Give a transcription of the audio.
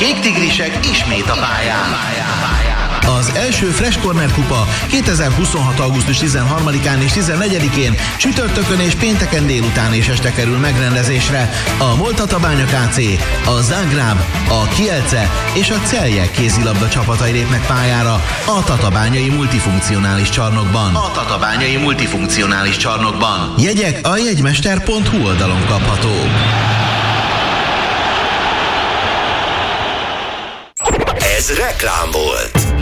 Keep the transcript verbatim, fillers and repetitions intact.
kék tigrisek ismét a pályán. Az első Fresh Corner kupa kétezer-huszonhat. augusztus tizenharmadikán és tizennegyedikén csütörtökön és pénteken délután és este kerül megrendezésre. A Moltatabánya ká cé, a Zágráb, a Kielce és a Celje kézilabda csapatai lépnek pályára a Tatabányai multifunkcionális csarnokban. A Tatabányai multifunkcionális csarnokban. Jegyek a jegymester pont hu oldalon kaphatók. Ez reklám volt.